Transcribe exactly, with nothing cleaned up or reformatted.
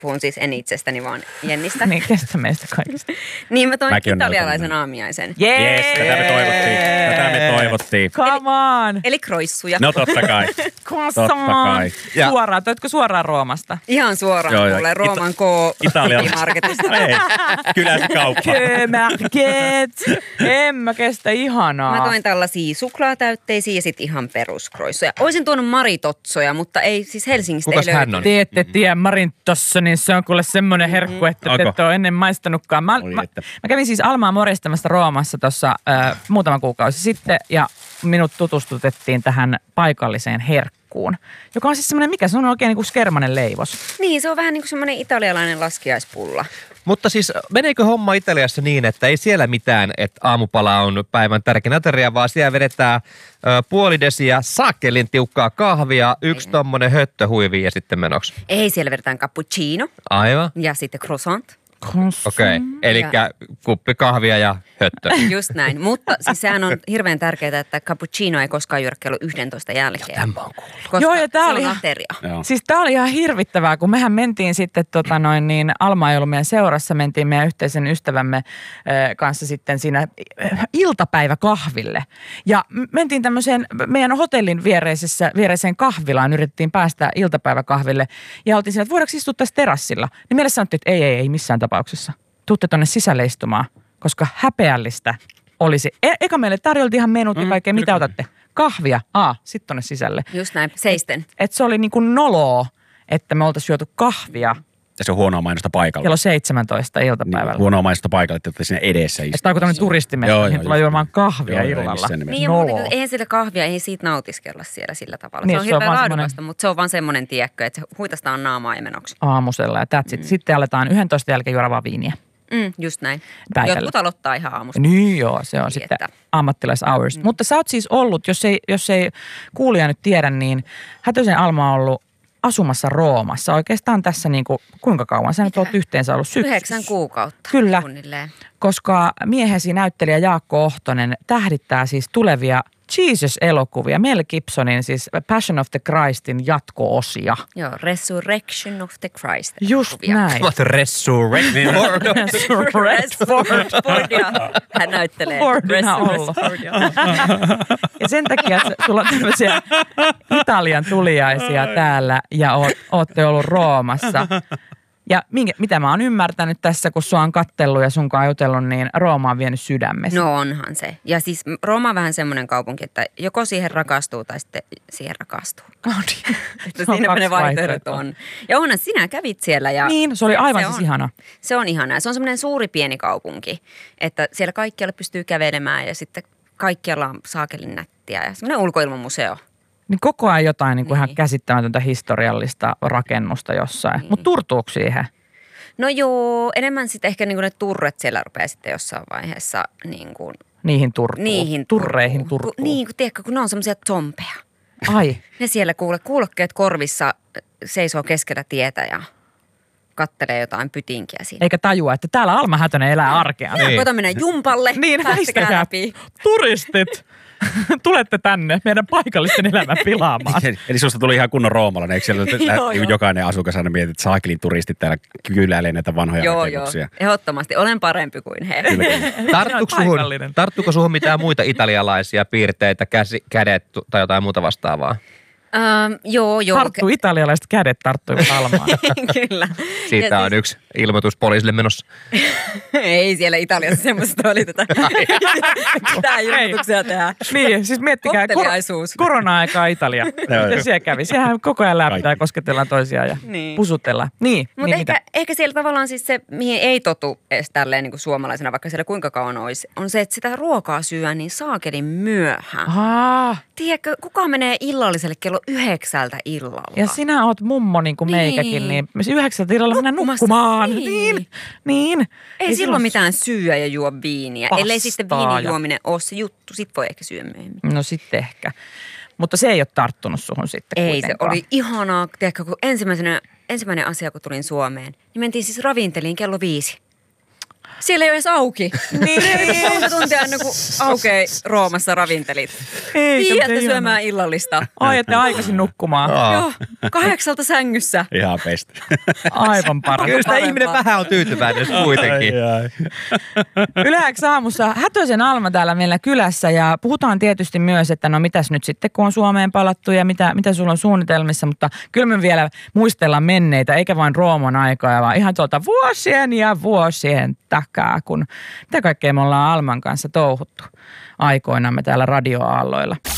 puhun siis en itsestäni, vaan Jennistä. Niin, kestä meistä kaikista. Niin mä toin Mäkin on italialaisen näytellyt. aamiaisen. Jee! Jees, tätä me toivottiin. Tätä me toivottiin. Come on! Eli kroissuja. No totta kai. Croissant. Totta kai. Ja- Suoraan, toitko suoraan Roomasta? Ihan suoraan Joo, joo. mulle Rooman Ita- Italian. K-marketista. Ei, kyllä se kauppa. Kömarket! En mä kestä, ihanaa. Mä toin tällaisia suklaatäytteisiä ja sit ihan peruskroissuja. Oisin tuonut maritotsoja, mutta ei siis Helsingistä Kukas ei hän löydy. on? Te ette tiedä Marin tossa, niin se on kuule semmoinen herkku, että te Onko? ette ole ennen maistanutkaan. Mä, Oi, mä, että. mä kävin siis Almaa moristamassa Roomassa tuossa äh, muutama kuukausi sitten ja minut tutustutettiin tähän paikalliseen herkkuun, joka on siis semmoinen, mikä se on oikein niin kuin skermanen leivos. Niin, se on vähän niin kuin semmoinen italialainen laskiaispulla. Mutta siis meneekö homma Italiassa niin, että ei siellä mitään, että aamupala on päivän tärkein ateria, vaan siellä vedetään ö, puoli desiä saakelin tiukkaa kahvia, yksi tommonen höttöhuivi ja sitten menoksi. Ei, siellä vedetään cappuccino Aivan. ja sitten croissant. Okei, okay. Eli kuppi kahvia ja höttö. Just näin. Mutta siis sehän on hirveän tärkeää, että cappuccino ei koskaan juoda kello yksitoista jälkeen. Tämä on kuullut. Koska Joo, ja tää se oli on ihan- ateria. Joo. Siis tää oli ihan hirvittävää, kun mehän mentiin sitten, tota noin, niin Alma ei ollut meidän seurassa, mentiin meidän yhteisen ystävämme äh, kanssa sitten siinä äh, iltapäiväkahville. Ja m- mentiin tämmöiseen meidän hotellin viereisessä, viereiseen kahvilaan, yritettiin päästä iltapäiväkahville. Ja oltiin siinä, että voidaanko istua tässä terassilla? Niin meille sanottiin, että ei, ei, ei missään tapauksessa. Tuutte tonne sisälle istumaan, koska häpeällistä olisi. E- eka meille tarjoltiin ihan menut ja kaikkea, mitä otatte? Kahvia, a, sitten tonne sisälle. Just näin, seisten. Että se oli niin kuin noloa, että me oltaisiin juotu kahvia Ja se on huonoa mainosta paikalla. kello seitsemäntoista iltapäivällä. Niin, huonoa mainosta paikalla, että olette siinä edessä Että tämä on tämmöinen turistimessa, Joo, mihin joo, tulee just juomaan niin. kahvia Joo, joo, illalla. missään nimessä. Niin ja Noloa. muutenkin, eihän sitä kahvia, ei siitä nautiskella siellä sillä tavalla. Niin, se on se on hirveän vaan laadukasta, semmoinen- mutta se on vaan semmoinen tiekkö, että se huitastaan naamaa ja menoksi. Aamusella ja that's it. Mm. Sitten aletaan yhdentoista jälkeen juoda vaan viiniä. Mm, just näin. Päivällä. Jotkut aloittaa ihan aamusta. Niin joo, se on Niin, sitten että- ammattilais-hours. Mm. Mutta sä oot siis ollut, jos ei, jos ei kuulija nyt tiedä, niin Hätösen Alma on ollut asumassa Roomassa. Oikeastaan tässä niin kuin, kuinka kauan sä nyt oot yhteensä ollut syksyssä? Yhdeksän kuukautta. Kyllä. Suunnilleen. Koska miehesi näyttelijä Jaakko Ohtonen tähdittää siis tulevia Jesus-elokuvia, Mel Gibsonin siis Passion of the Christin jatko-osia. Joo, Resurrection of the Christ. Just näin. What resurrected. Redford. Fordia. Hän näyttelee. Fordina ollut. Fordia. Ja sen takia, että sulla on tämmöisiä Italian tuliaisia täällä ja oot, ootte ollut Roomassa. Ja minkä, mitä mä oon ymmärtänyt tässä, kun sua on kattellut ja sunkaan jutellut, niin Rooma on vienyt sydämesi. No onhan se. Ja siis Rooma on vähän semmoinen kaupunki, että joko siihen rakastuu tai sitten siihen rakastuu. Oh, niin. Että Se on siinä kaksi ne vaihtoehdot vaihtoehtoa. on. Ja onhan sinä kävit siellä. Ja Niin, se oli aivan se siis on, ihana. Se on ihanaa. Se on semmoinen suuri pieni kaupunki, että siellä kaikkialla pystyy kävelemään ja sitten kaikkialla on saakelin nättiä ja semmoinen ulkoilmamuseo. Niin koko ajan jotain niin kuin Niin. ihan käsittämätöntä historiallista rakennusta jossain. Niin. Mutta turtuuko siihen? No joo, enemmän sitten ehkä niinku ne turret siellä rupeaa sitten jossain vaiheessa niin kuin, Niihin turtuu. niihin Turreihin turtuu. turtuu. Ku, niin, kun tiedätkö, kun ne on semmoisia zombeja. Ai, Ne siellä kuule kuulokkeet korvissa seisoo keskellä tietä ja kattelee jotain pytinkiä siinä. eikä tajua, että täällä Alma Hätönen elää arkea. Niin. Koita mennä jumpalle, Niin, päästäkää väistäkää. läpi. Turistit, tulette tänne meidän paikallisten elämän pilaamaan. Eli- Eli susta tuli ihan kunnon roomalainen, eikö siellä Joo, joo. jokainen asukas aina mietit, että saakelin turistit täällä kyläilee näitä vanhoja Joo, joo, rakennuksia. ehdottomasti. Olen parempi kuin he. Kyllä, kyllä. Tarttuuko suhun, Paikallinen. tarttuuko suhun mitään muita italialaisia piirteitä, käsi, kädet tai jotain muuta vastaavaa? Ähm, joo, joo. Tarttuu italialaiset kädet tarttuivat Almaan. Kyllä. Siitä Ja on yksi ilmoitus poliisille menossa. Ei siellä Italiassa semmoista välitetä. Mitä ilmoituksia tehdään? Niin, siis miettikää kor- Kohteliaisuus. korona-aikaa Italia. joo. Miten siellä kävi? Sehän koko ajan läpitään ja Kaikki. kosketellaan toisiaan ja Niin. pusutellaan. Niin, Mutta niin ehkä, mitä? ehkä siellä tavallaan siis se, mihin ei totu edes tälleen niin kuin suomalaisena, vaikka siellä kuinka kauan olisi, on se, että sitä ruokaa syö niin saakelin myöhään. Aa, Tiedätkö, kuka menee illalliselle kello yhdeksältä illalla? ja sinä oot mummo niin kuin Niin. meikäkin, niin myös yhdeksältä illalla mennään Nukkumassa. nukkumaan. Niin. Niin, niin. Ei silloin mitään syyä ja juo viiniä, ellei sitten Pastaa ja- viinin juominen ole se juttu. Sit voi ehkä syödä myöhemmin. No sitten ehkä. Mutta se ei ole tarttunut suhun sitten Ei, se kuitenkaan. oli ihanaa. Tiedätkö, kun ensimmäisenä, ensimmäinen asia, kun tulin Suomeen, niin mentiin siis ravinteliin kello viisi. Siellä ei ole edes auki. Niin. Monta tuntia ennen kuin aukeaa Roomassa ravintelit. Viieltä syömään illallista. Ai, että aikaisin nukkumaan. Joo, kahdeksalta sängyssä. Ihan pesti. Aivan paras. Kyllä sitä ihminen vähän on tyytyväinen kuitenkin. Ai, ai. Yle X aamussa Hätösen Alma täällä meillä kylässä ja puhutaan tietysti myös, että no mitäs nyt sitten kun on Suomeen palattu ja mitä, mitä sulla on suunnitelmissa, mutta kyllä me vielä muistellaan menneitä, eikä vain Rooman aikaa, vaan ihan tuolta vuosien ja vuosien takaa, kun mitä kaikkea me ollaan Alman kanssa touhuttu aikoinamme täällä radioaalloilla.